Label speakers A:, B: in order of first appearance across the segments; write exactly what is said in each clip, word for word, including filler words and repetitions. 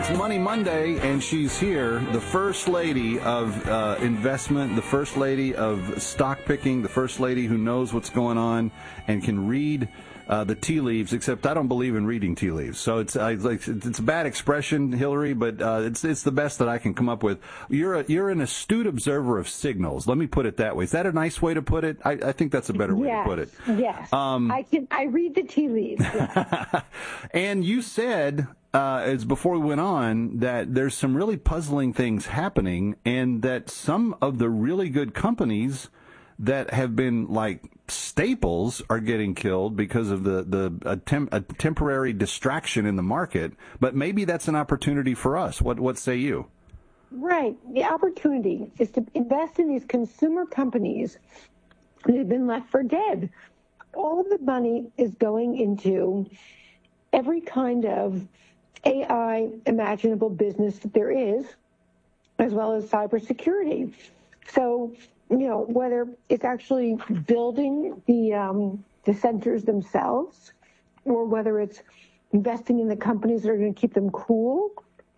A: Money Monday, and she's here, the first lady of uh, investment, the first lady of stock picking, the first lady who knows what's going on and can read uh, the tea leaves, except I don't believe in reading tea leaves. So it's uh, like it's a bad expression, Hillary, but uh, it's it's the best that I can come up with. You're a, you're an astute observer of signals. Let me put it that way. Is that a nice way to put it? I, I think that's a better way
B: yes,
A: to put it.
B: Yes.
A: Um,
B: I can. I read the tea leaves. Yes.
A: And you said, uh, as before we went on, that there's some really puzzling things happening, and that some of the really good companies that have been like staples are getting killed because of the, the a, tem- a temporary distraction in the market. But maybe that's an opportunity for us. What what say you?
B: Right. The opportunity is to invest in these consumer companies that have been left for dead. All of the money is going into every kind of A I imaginable business that there is, as well as cybersecurity. So, you know, whether it's actually building the um, the centers themselves, or whether it's investing in the companies that are going to keep them cool,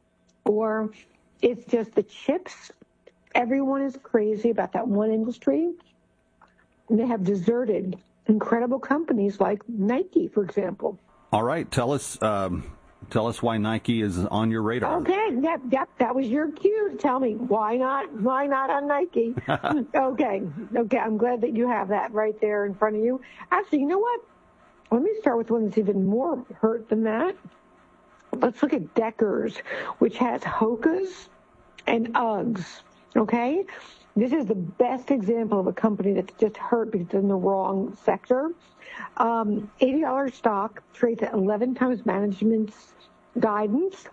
B: or it's just the chips. Everyone is crazy about that one industry. And they have deserted incredible companies like Nike, for example.
A: All right, tell us um, tell us why Nike is on your radar.
B: Okay, yep, yep, that was your cue to tell me why not why not on Nike. okay, okay, I'm glad that you have that right there in front of you. Actually, you know what? Let me start with one that's even more hurt than that. Let's look at Deckers, which has Hoka's and Uggs. Okay, this is the best example of a company that's just hurt because it's in the wrong sector. Um, eighty dollars stock trades at eleven times management's guidance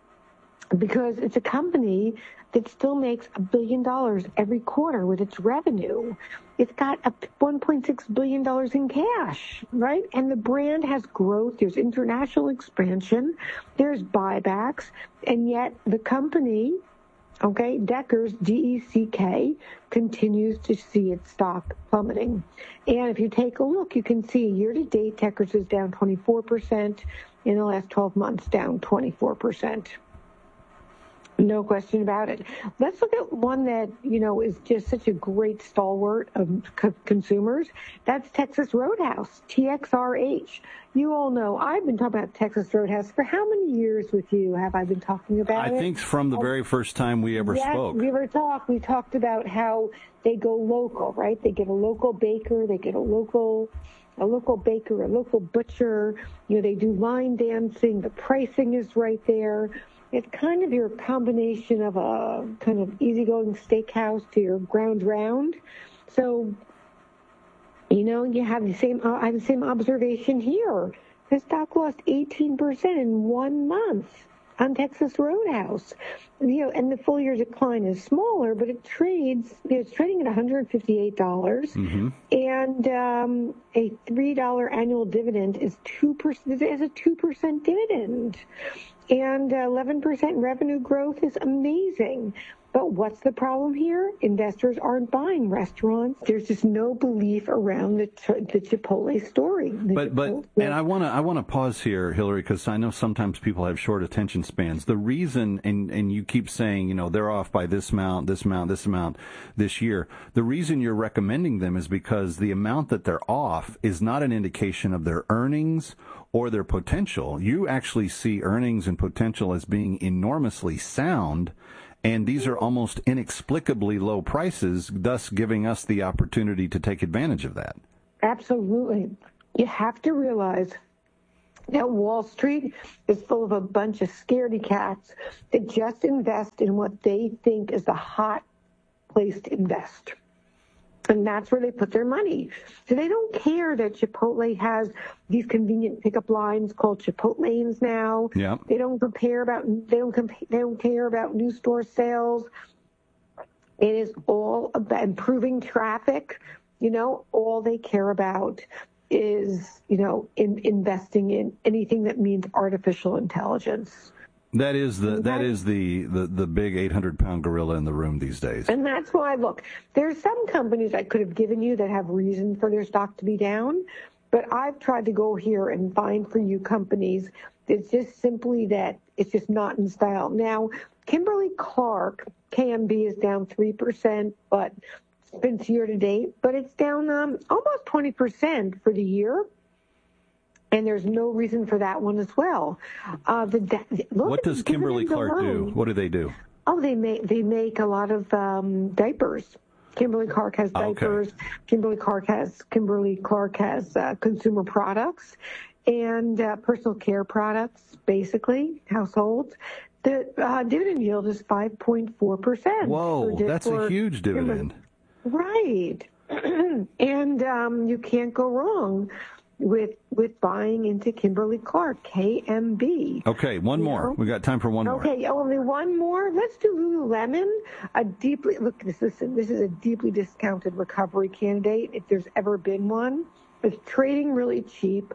B: because it's a company that still makes a billion dollars every quarter with its revenue. It's got a one point six billion dollars in cash, right? And the brand has growth. There's international expansion. There's buybacks. And yet the company, okay, Deckers, D E C K, continues to see its stock plummeting. And if you take a look, you can see year-to-date, Deckers is down twenty-four percent. In the last twelve months, down twenty-four percent. No question about it. Let's look at one that, you know, is just such a great stalwart of c- consumers. That's Texas Roadhouse, T X R H. You all know I've been talking about Texas Roadhouse for how many years with you have I been talking about
A: I
B: it?
A: I think from the very first time we ever
B: yes,
A: spoke.
B: we ever talked. We talked about how they go local, right? They get a local baker, they get a local a local baker, a local butcher. You know, they do line dancing. The pricing is right there. It's kind of your combination of a kind of easygoing steakhouse to your ground round. So, you know, you have the same, uh, I have the same observation here. The stock lost eighteen percent in one month on Texas Roadhouse. You know, and the full year decline is smaller, but it trades, it's trading at one hundred fifty-eight dollars.
A: Mm-hmm.
B: And um, a three dollars annual dividend is two percent, is a two percent dividend. And eleven percent revenue growth is amazing. But what's the problem here? Investors aren't buying restaurants. There's just no belief around the the Chipotle story. The
A: But but
B: Chipotle.
A: and I want to I want to pause here, Hillary, because I know sometimes people have short attention spans. The reason, and and you keep saying, you know, they're off by this amount, this amount, this amount this year. The reason you're recommending them is because the amount that they're off is not an indication of their earnings or their potential. You actually see earnings and potential as being enormously sound. And these are almost inexplicably low prices, thus giving us the opportunity to take advantage of that.
B: Absolutely. You have to realize that Wall Street is full of a bunch of scaredy cats that just invest in what they think is the hot place to invest. And that's where they put their money. So they don't care that Chipotle has these convenient pickup lines called Chipotlanes now.
A: Yeah.
B: They don't compare about they don't compa- they don't care about new store sales. It is all about improving traffic. You know, all they care about is, you know, in, investing in anything that means artificial intelligence.
A: That is the that is the, the, the big eight hundred pound gorilla in the room these days.
B: And that's why, look, there's some companies I could have given you that have reason for their stock to be down, but I've tried to go here and find for you companies it's just simply that it's just not in style. Now, Kimberly-Clark, K M B is down three percent, but since year to date, but it's down um, almost twenty percent for the year. And there's no reason for that one as well. Uh, the, look
A: what does Kimberly-Clark do? What do they do?
B: Oh, they make they make a lot of um, diapers. Kimberly-Clark has diapers. Okay. Kimberly-Clark has Kimberly-Clark has uh, consumer products and uh, personal care products, basically households. The uh, dividend yield is five point four percent.
A: Whoa, that's a huge dividend.
B: Right, and um, you can't go wrong with with buying into Kimberly-Clark, K M B.
A: Okay, one
B: you
A: more.
B: know?
A: We got time for one more.
B: Okay, only one more. Let's do Lululemon. A deeply look. This is this is a deeply discounted recovery candidate, if there's ever been one. It's trading really cheap.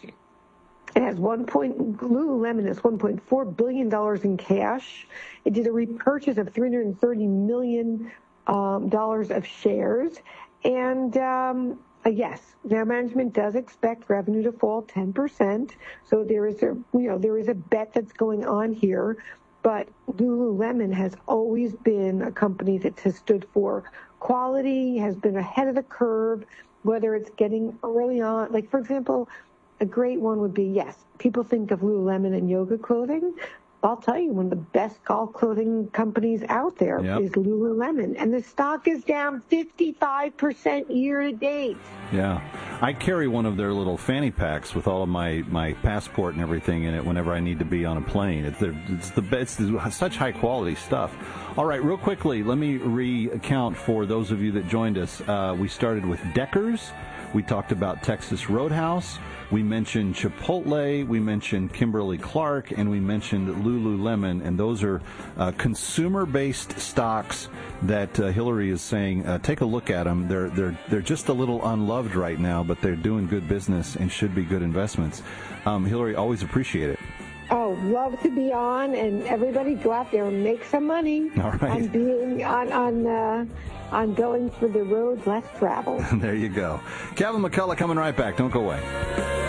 B: It has one point. Lululemon has one point four billion dollars in cash. It did a repurchase of three hundred thirty million um, dollars of shares, and. Um, Uh, yes, their management does expect revenue to fall ten percent. So there is a, you know, there is a bet that's going on here. But Lululemon has always been a company that has stood for quality, has been ahead of the curve, whether it's getting early on. Like, for example, a great one would be, yes, people think of Lululemon and yoga clothing. I'll tell you, one of the best golf clothing companies out there yep. is Lululemon. And the stock is down fifty-five percent year to date.
A: Yeah. I carry one of their little fanny packs with all of my, my passport and everything in it whenever I need to be on a plane. It's, it's, the, it's such high-quality stuff. All right, real quickly, let me recount for those of you that joined us. Uh, we started with Deckers. We talked about Texas Roadhouse. We mentioned Chipotle, we mentioned Kimberly-Clark, and we mentioned Lululemon, and those are uh, consumer-based stocks that uh, Hillary is saying, uh, take a look at them. They're they're they're just a little unloved right now, but they're doing good business and should be good investments. Um, Hillary, always appreciate it.
B: Oh, love to be on, and everybody go out there and make some money.
A: All right.
B: On being on on uh, on going for the roads less traveled.
A: There you go. Kevin McCullough coming right back. Don't go away.